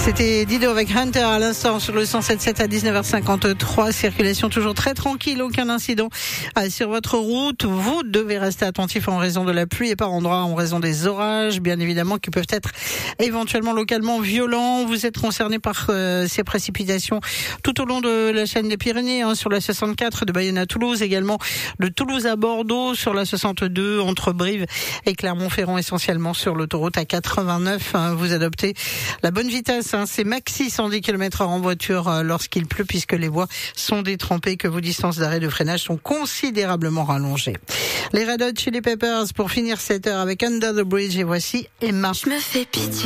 C'était Dido avec Hunter à l'instant sur le 107.7 à 19h53. Circulation toujours très tranquille, aucun incident sur votre route. Vous devez rester attentif en raison de la pluie et par endroits en raison des orages, bien évidemment, qui peuvent être éventuellement localement violents. Vous êtes concerné par ces précipitations tout au long de la chaîne des Pyrénées, sur la 64 de Bayonne à Toulouse, également de Toulouse à Bordeaux, sur la 62 entre Brive et Clermont-Ferrand, essentiellement sur l'autoroute A89. Vous adoptez la bonne vitesse. C'est maxi 110 km/h en voiture lorsqu'il pleut, puisque les voies sont détrempées, que vos distances d'arrêt de freinage sont considérablement rallongées. Les Red Hot Chili Peppers pour finir cette heure avec Under the Bridge, et voici Emma. Je me fais pitié.